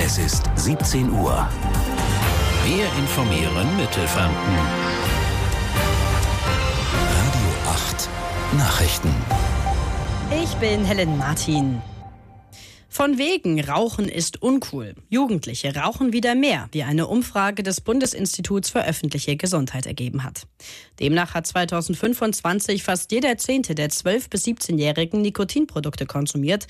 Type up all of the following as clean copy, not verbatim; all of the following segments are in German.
Es ist 17 Uhr. Wir informieren Mittelfranken. Radio 8 Nachrichten. Ich bin Helen Martin. Von wegen, Rauchen ist uncool. Jugendliche rauchen wieder mehr, wie eine Umfrage des Bundesinstituts für öffentliche Gesundheit ergeben hat. Demnach hat 2025 fast jeder Zehnte der 12- bis 17-Jährigen Nikotinprodukte konsumiert.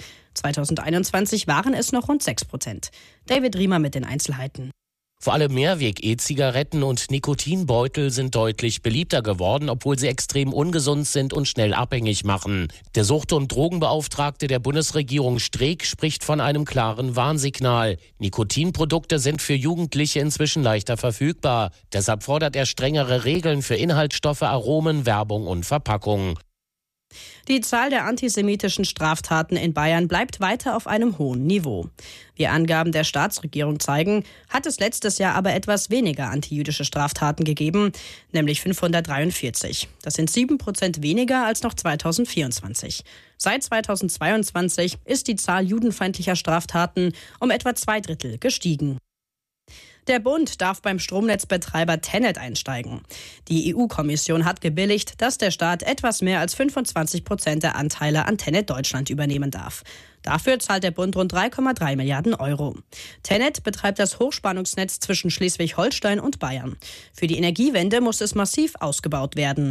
2021 waren es noch rund 6%. David Riemer mit den Einzelheiten. Vor allem Mehrweg-E-Zigaretten und Nikotinbeutel sind deutlich beliebter geworden, obwohl sie extrem ungesund sind und schnell abhängig machen. Der Sucht- und Drogenbeauftragte der Bundesregierung Streeck spricht von einem klaren Warnsignal. Nikotinprodukte sind für Jugendliche inzwischen leichter verfügbar. Deshalb fordert er strengere Regeln für Inhaltsstoffe, Aromen, Werbung und Verpackung. Die Zahl der antisemitischen Straftaten in Bayern bleibt weiter auf einem hohen Niveau. Wie Angaben der Staatsregierung zeigen, hat es letztes Jahr aber etwas weniger antijüdische Straftaten gegeben, nämlich 543. Das sind 7% weniger als noch 2024. Seit 2022 ist die Zahl judenfeindlicher Straftaten um etwa 2/3 gestiegen. Der Bund darf beim Stromnetzbetreiber TenneT einsteigen. Die EU-Kommission hat gebilligt, dass der Staat etwas mehr als 25% der Anteile an TenneT Deutschland übernehmen darf. Dafür zahlt der Bund rund 3,3 Milliarden Euro. TenneT betreibt das Hochspannungsnetz zwischen Schleswig-Holstein und Bayern. Für die Energiewende muss es massiv ausgebaut werden.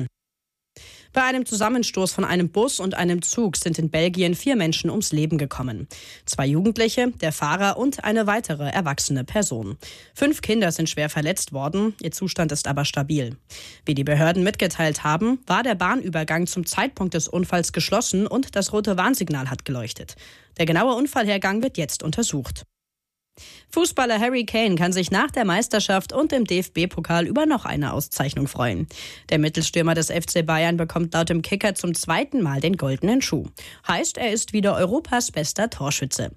Bei einem Zusammenstoß von einem Bus und einem Zug sind in Belgien 4 Menschen ums Leben gekommen. 2 Jugendliche, der Fahrer und eine weitere erwachsene Person. 5 Kinder sind schwer verletzt worden, ihr Zustand ist aber stabil. Wie die Behörden mitgeteilt haben, war der Bahnübergang zum Zeitpunkt des Unfalls geschlossen und das rote Warnsignal hat geleuchtet. Der genaue Unfallhergang wird jetzt untersucht. Fußballer Harry Kane kann sich nach der Meisterschaft und dem DFB-Pokal über noch eine Auszeichnung freuen. Der Mittelstürmer des FC Bayern bekommt laut dem Kicker zum 2. Mal den goldenen Schuh. Heißt, er ist wieder Europas bester Torschütze.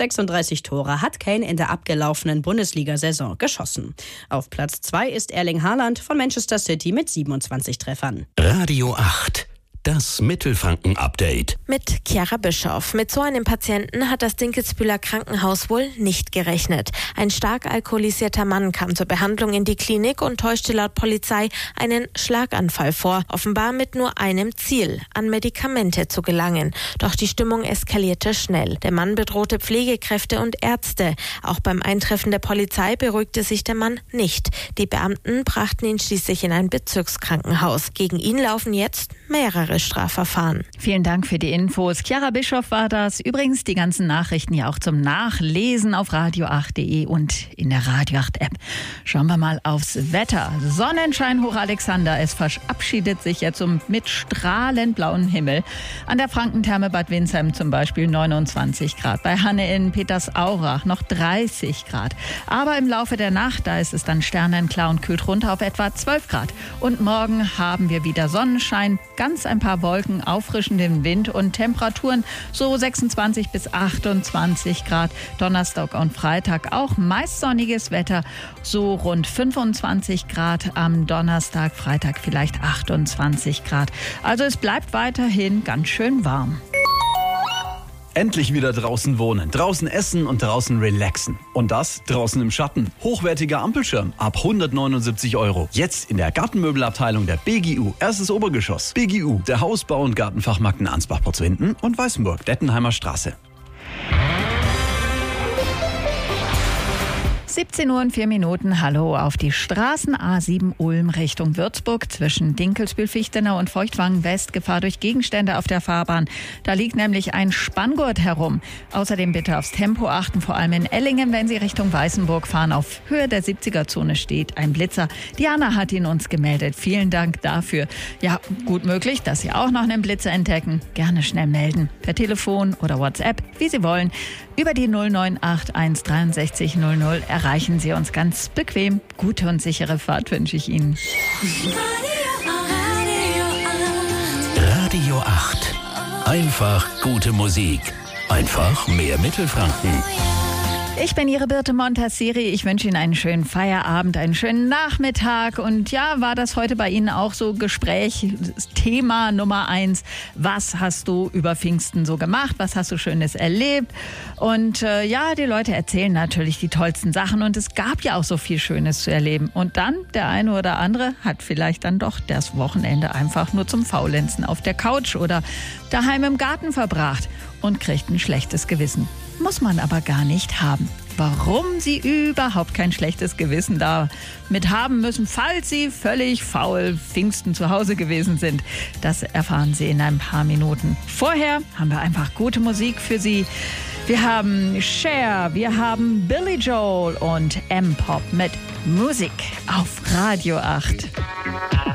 36 Tore hat Kane in der abgelaufenen Bundesliga-Saison geschossen. Auf Platz 2 ist Erling Haaland von Manchester City mit 27 Treffern. Radio 8. Das Mittelfranken-Update. Mit Chiara Bischoff. Mit so einem Patienten hat das Dinkelsbühler Krankenhaus wohl nicht gerechnet. Ein stark alkoholisierter Mann kam zur Behandlung in die Klinik und täuschte laut Polizei einen Schlaganfall vor. Offenbar mit nur einem Ziel, an Medikamente zu gelangen. Doch die Stimmung eskalierte schnell. Der Mann bedrohte Pflegekräfte und Ärzte. Auch beim Eintreffen der Polizei beruhigte sich der Mann nicht. Die Beamten brachten ihn schließlich in ein Bezirkskrankenhaus. Gegen ihn laufen jetzt mehrere Strafverfahren. Vielen Dank für die Infos. Chiara Bischoff war das. Übrigens die ganzen Nachrichten ja auch zum Nachlesen auf radio8.de und in der Radio 8 App. Schauen wir mal aufs Wetter. Sonnenschein hoch Alexander. Es verabschiedet sich jetzt mit strahlend blauem Himmel. An der Frankentherme Bad Windsheim zum Beispiel 29 Grad. Bei Hanne in Petersaurach noch 30 Grad. Aber im Laufe der Nacht, da ist es dann sternenklar und kühlt runter auf etwa 12 Grad. Und morgen haben wir wieder Sonnenschein, ganz ein paar Wolken, auffrischenden Wind und Temperaturen so 26 bis 28 Grad. Donnerstag und Freitag auch meist sonniges Wetter, so rund 25 Grad am Donnerstag, Freitag vielleicht 28 Grad. Also es bleibt weiterhin ganz schön warm. Endlich wieder draußen wohnen, draußen essen und draußen relaxen. Und das draußen im Schatten. Hochwertiger Ampelschirm ab 179 €. Jetzt in der Gartenmöbelabteilung der BGU. Erstes Obergeschoss. BGU, der Hausbau- und Gartenfachmarkt in Ansbach-Potzwinden und Weißenburg, Dettenheimer Straße. 17:04 Uhr. Hallo auf die Straßen A7 Ulm Richtung Würzburg zwischen Dinkelsbühl-Fichtenau und Feuchtwangen West. Gefahr durch Gegenstände auf der Fahrbahn. Da liegt nämlich ein Spanngurt herum. Außerdem bitte aufs Tempo achten, vor allem in Ellingen, wenn Sie Richtung Weißenburg fahren. Auf Höhe der 70er-Zone steht ein Blitzer. Diana hat ihn uns gemeldet. Vielen Dank dafür. Ja, gut möglich, dass Sie auch noch einen Blitzer entdecken. Gerne schnell melden. Per Telefon oder WhatsApp, wie Sie wollen. Über die 0981 63 00 erreichen Sie uns ganz bequem. Gute und sichere Fahrt wünsche ich Ihnen. Radio 8. Einfach gute Musik. Einfach mehr Mittelfranken. Ich bin Ihre Birte Montasseri. Ich wünsche Ihnen einen schönen Feierabend, einen schönen Nachmittag. Und ja, war das heute bei Ihnen auch so Thema Nummer 1? Was hast du über Pfingsten so gemacht? Was hast du Schönes erlebt? Und die Leute erzählen natürlich die tollsten Sachen. Und es gab ja auch so viel Schönes zu erleben. Und dann, der eine oder andere hat vielleicht dann doch das Wochenende einfach nur zum Faulenzen auf der Couch oder daheim im Garten verbracht und kriegt ein schlechtes Gewissen. Muss man aber gar nicht haben. Warum Sie überhaupt kein schlechtes Gewissen damit haben müssen, falls Sie völlig faul Pfingsten zu Hause gewesen sind, das erfahren Sie in ein paar Minuten. Vorher haben wir einfach gute Musik für Sie. Wir haben Cher, wir haben Billy Joel und M-Pop mit Musik auf Radio 8.